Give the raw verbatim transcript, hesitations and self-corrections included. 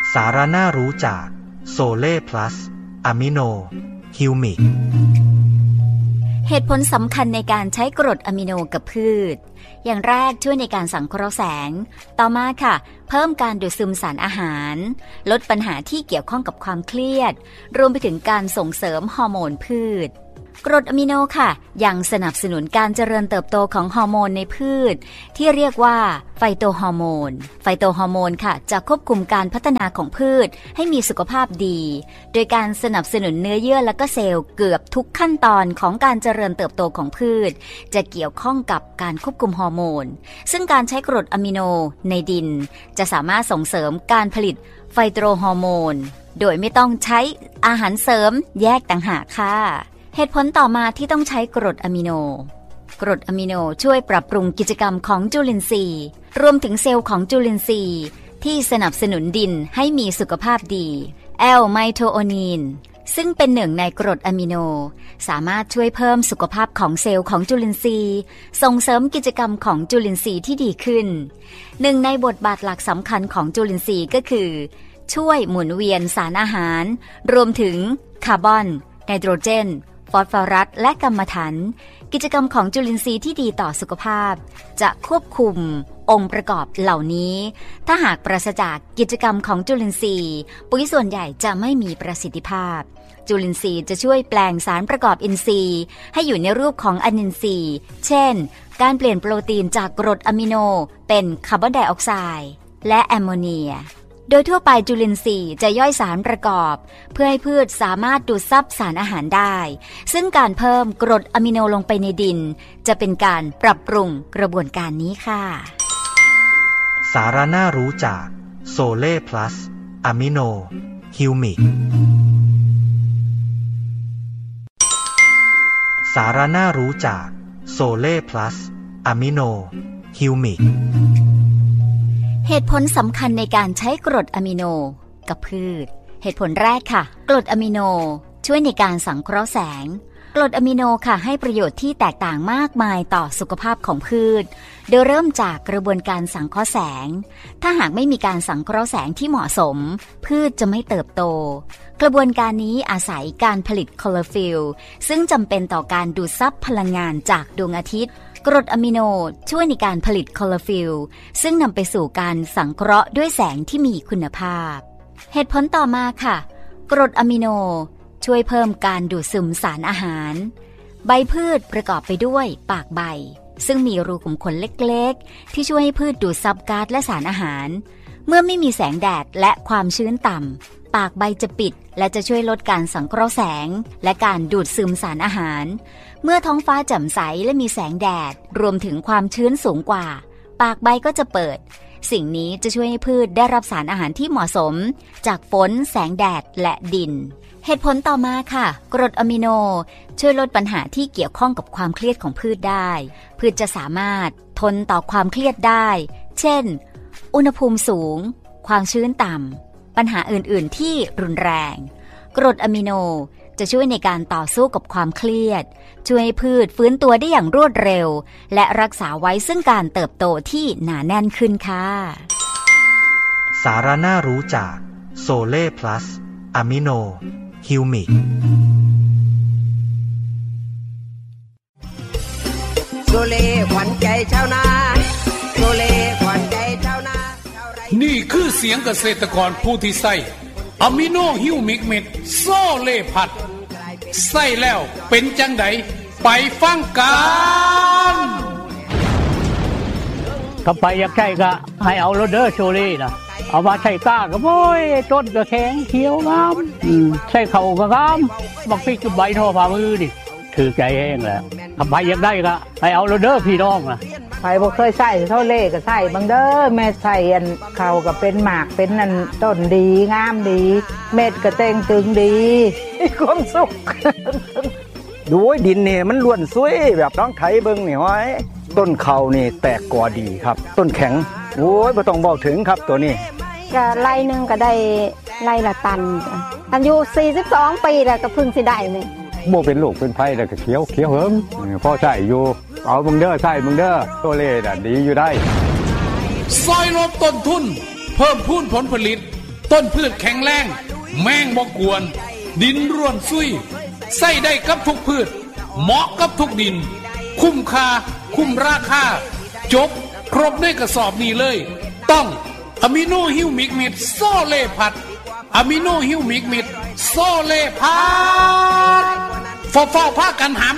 สาระน่ารู้จากโซเล่พลัสอะมิโนฮิวมิกเหตุผลสำคัญในการใช้กรดอะมิโนกับพืชอย่างแรกช่วยในการสังเคราะห์แสงต่อมาค่ะเพิ่มการดูดซึมสารอาหารลดปัญหาที่เกี่ยวข้องกับความเครียดรวมไปถึงการส่งเสริมฮอร์โมนพืชกรดอะมิโนค่ะยังสนับสนุนการเจริญเติบโตของฮอร์โมนในพืชที่เรียกว่าไฟโตฮอร์โมนไฟโตฮอร์โมนค่ะจะควบคุมการพัฒนาของพืชให้มีสุขภาพดีโดยการสนับสนุนเนื้อเยื่อและก็เซลล์เกือบทุกขั้นตอนของการเจริญเติบโตของพืชจะเกี่ยวข้องกับการควบคุมฮอร์โมนซึ่งการใช้กรดอะมิโนในดินจะสามารถส่งเสริมการผลิตไฟโตฮอร์โมนโดยไม่ต้องใช้อาหารเสริมแยกต่างหากค่ะเหตุผลต่อมาที่ต้องใช้กรดอะมิโนกรดอะมิโนช่วยปรับปรุงกิจกรรมของจุลินทรีย์รวมถึงเซลล์ของจุลินทรีย์ที่สนับสนุนดินให้มีสุขภาพดีแอลไมโทโอนีนซึ่งเป็นหนึ่งในกรดอะมิโนสามารถช่วยเพิ่มสุขภาพของเซลล์ของจุลินทรีย์ส่งเสริมกิจกรรมของจุลินทรีย์ที่ดีขึ้นหนึ่งในบทบาทหลักสำคัญของจุลินทรีย์ก็คือช่วยหมุนเวียนสารอาหารรวมถึงคาร์บอนไนโตรเจนฟอสฟอรัสและกัมมันถันกิจกรรมของจุลินทรีย์ที่ดีต่อสุขภาพจะควบคุมองค์ประกอบเหล่านี้ถ้าหากปราศจากกิจกรรมของจุลินทรีย์ปุ๋ยส่วนใหญ่จะไม่มีประสิทธิภาพจุลินทรีย์จะช่วยแปลงสารประกอบอินทรีย์ให้อยู่ในรูปของอนินทรีย์เช่นการเปลี่ยนโปรตีนจากกรดอะมิโนเป็นคาร์บอนไดออกไซด์และแอมโมเนียโดยทั่วไปจุลินทรีย์จะย่อยสารประกอบเพื่อให้พืชสามารถดูดซับสารอาหารได้ซึ่งการเพิ่มกรดอะมิโนลงไปในดินจะเป็นการปรับปรุงกระบวนการนี้ค่ะสาระน่ารู้จากโซเล่พลัสอะมิโนฮิวมิกสาระน่ารู้จากโซเล่พลัสอะมิโนฮิวมิกเหตุผลสำคัญในการใช้กรดอะมิโนกับพืชเหตุผลแรกค่ะกรดอะมิโนช่วยในการสังเคราะห์แสงกรดอะมิโนค่ะให้ประโยชน์ที่แตกต่างมากมายต่อสุขภาพของพืชโดยเริ่มจากกระบวนการสังเคราะห์แสงถ้าหากไม่มีการสังเคราะห์แสงที่เหมาะสมพืชจะไม่เติบโตกระบวนการนี้อาศัยการผลิตคลอโรฟิลล์ซึ่งจำเป็นต่อการดูดซับพลังงานจากดวงอาทิตย์กรดอะมิโนช่วยในการผลิตคลอโรฟิลล์ซึ่งนำไปสู่การสังเคราะห์ด้วยแสงที่มีคุณภาพเหตุผลต่อมาค่ะกรดอะมิโนช่วยเพิ่มการดูดซึมสารอาหารใบพืชประกอบไปด้วยปากใบซึ่งมีรูขุมขนเล็กๆที่ช่วยให้พืชดูดซับก๊าซและสารอาหารเมื่อไม่มีแสงแดดและความชื้นต่ำปากใบจะปิดและจะช่วยลดการสังเคราะห์แสงและการดูดซึมสารอาหารเมื่อท้องฟ้าแจ่มใสและมีแสงแดดรวมถึงความชื้นสูงกว่าปากใบก็จะเปิดสิ่งนี้จะช่วยให้พืชได้รับสารอาหารที่เหมาะสมจากฝนแสงแดดและดินเหตุผลต่อมาค่ะกรดอะมิโนช่วยลดปัญหาที่เกี่ยวข้องกับความเครียดของพืชได้พืชจะสามารถทนต่อความเครียดได้เช่นอุณหภูมิสูงความชื้นต่ำปัญหาอื่นๆที่รุนแรงกรดอะมิโนจะช่วยในการต่อสู้กับความเครียดช่วยให้พืชฟื้นตัวได้อย่างรวดเร็วและรักษาไว้ซึ่งการเติบโตที่หนาแน่นขึ้นค่ะสาระน่ารู้จากโซเล่พลัสอะมิโนฮิวมิกโซเล่ขวัญใจชาวนาโซเล่ขวัญใจชาวนานี่คือเสียงเกษตรกรผู้ที่ใส่อะมิโนฮิวมิกเม็ดโซเล่พัดใส่แล้วเป็นจังไดไปฟังกันถ้าไปอยากใช้ก็ให้เอาโรเดอร์โชเล่นะเอามาใช้ก้าก็โอ้ยต้นก็แข็งเขียวงามใช้เข่าก็งามบักพริกกับใบทอฝ่ามือดิถือใจแห้งแล้วถ้าไปอยากได้ก็ให้เอาโรเดอร์พี่น้องนะใครบ่เคยใส่เท่าเล่ก็ใส่บางเด้อแม่ใส่อันเขาก็เป็นหมากเป็นนั่นต้นดีงามดีเม็ดก็เต่งตึงดีความสุขดูดินนี่มันล้วนสวยแบบน้องไถเบิ่งนี่ห้อยต้นเขานี่แตกกอดีครับต้นแข็งโอ้ยบ่ต้องบอกถึงครับตัวนี้ก็ไร่นึงก็ได้ไร่ละตันอายุสี่สิบสองปีแล้วก็เพิ่งสิได้นี่บ่เป็นลูกเป็นไผแล้วก็เขียวเขียวเหิมพอใช้อยู่เอามึงเด้อใช้มึงเด้อโซเล่น่ะดีอยู่ได้ซอยลดต้นทุนเพิ่มพูนผลผลิตต้นพืชแข็งแรงแมงบ่กวนดินร่วนซุยใส่ได้กับทุกพืชเหมาะกับทุกดินคุ้มค่าคุ้มราคาจบครบในกระสอบนี้เลยต้องอะมิโนฮิวมิกเม็ดโซเล่พัดอะมิโนฮิวมิกเม็ดโซเล่พัดฟอฟอพากันหาม